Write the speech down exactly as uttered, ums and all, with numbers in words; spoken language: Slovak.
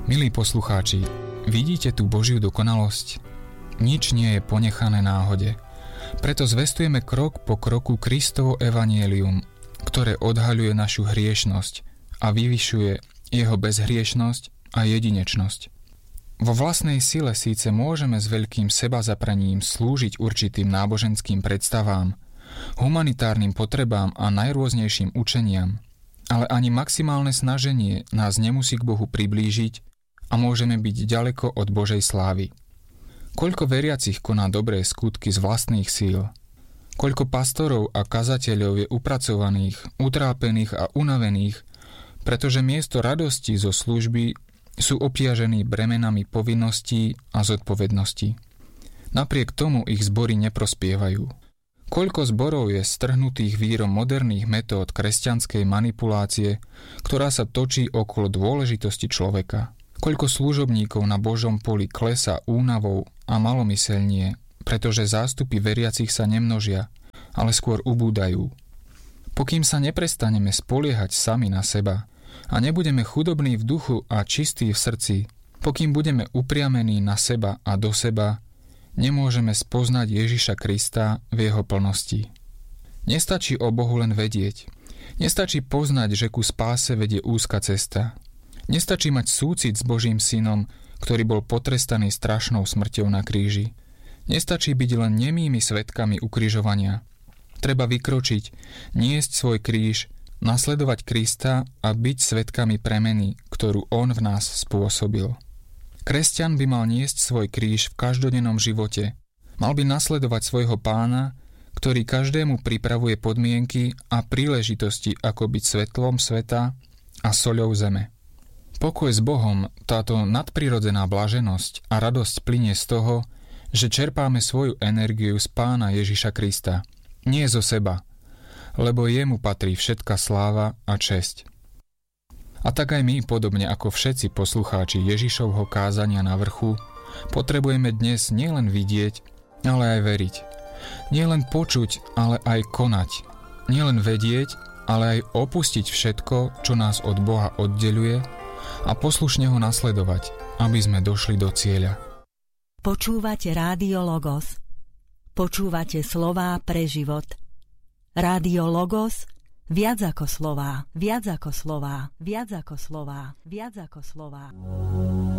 Milí poslucháči, vidíte tú Božiu dokonalosť? Nič nie je ponechané náhode. Preto zvestujeme krok po kroku Kristovo evanjelium, ktoré odhaľuje našu hriešnosť a vyvyšuje jeho bezhriešnosť a jedinečnosť. Vo vlastnej sile síce môžeme s veľkým sebazapraním slúžiť určitým náboženským predstavám, humanitárnym potrebám a najrôznejším učeniam, ale ani maximálne snaženie nás nemusí k Bohu priblížiť a môžeme byť ďaleko od Božej slávy. Koľko veriacich koná dobré skutky z vlastných síl, koľko pastorov a kazateľov je upracovaných, utrápených a unavených, pretože miesto radosti zo služby sú obťažení bremenami povinností a zodpovedností. Napriek tomu ich zbory neprospievajú. Koľko zborov je strhnutých vírom moderných metód kresťanskej manipulácie, ktorá sa točí okolo dôležitosti človeka. Koľko služobníkov na Božom poli klesá únavou a malomyselnie, pretože zástupy veriacich sa nemnožia, ale skôr ubúdajú. Pokým sa neprestaneme spoliehať sami na seba a nebudeme chudobní v duchu a čistí v srdci, pokým budeme upriamení na seba a do seba, nemôžeme spoznať Ježiša Krista v jeho plnosti. Nestačí o Bohu len vedieť. Nestačí poznať, že ku spáse vedie úzka cesta. Nestačí mať súcit s Božím synom, ktorý bol potrestaný strašnou smrťou na kríži. Nestačí byť len nemými svedkami ukrižovania. Treba vykročiť, niesť svoj kríž, nasledovať Krista a byť svedkami premeny, ktorú on v nás spôsobil. Kresťan by mal niesť svoj kríž v každodennom živote. Mal by nasledovať svojho Pána, ktorý každému pripravuje podmienky a príležitosti, ako byť svetlom sveta a soľou zeme. Pokoj s Bohom, táto nadprirodzená blaženosť a radosť plynie z toho, že čerpáme svoju energiu z Pána Ježiša Krista, nie zo seba, lebo jemu patrí všetka sláva a česť. A tak aj my, podobne ako všetci poslucháči Ježišovho kázania na vrchu, potrebujeme dnes nielen vidieť, ale aj veriť. Nielen počuť, ale aj konať. Nielen vedieť, ale aj opustiť všetko, čo nás od Boha oddeľuje, a poslušne ho nasledovať, aby sme došli do cieľa. Počúvate Rádio Logos. Počúvate slová pre život. Rádio Logos, viac ako slová, viac ako slová, viac ako slová, viac ako slová.